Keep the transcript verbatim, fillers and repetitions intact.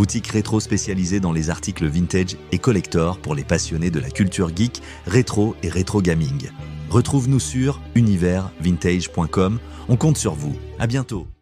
boutique rétro spécialisée dans les articles vintage et collector pour les passionnés de la culture geek, rétro et rétro gaming. Retrouve-nous sur univers vintage point com. On compte sur vous. À bientôt.